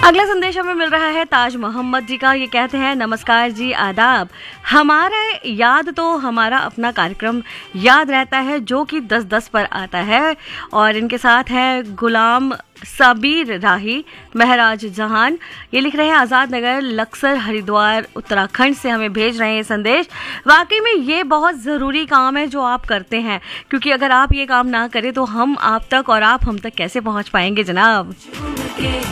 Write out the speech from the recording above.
अगला संदेश हमें मिल रहा है ताज मोहम्मद जी का। ये कहते हैं, नमस्कार जी, आदाब। हमारा याद तो हमारा अपना कार्यक्रम याद रहता है जो कि 10-10 पर आता है। और इनके साथ है गुलाम साबिर राही, महराज जहान। ये लिख रहे हैं आज़ाद नगर, लक्सर, हरिद्वार, उत्तराखंड से हमें भेज रहे हैं संदेश। वाकई में ये बहुत ज़रूरी काम है जो आप करते हैं, क्योंकि अगर आप ये काम ना करें तो हम आप तक और आप हम तक कैसे पहुंच पाएंगे जनाब।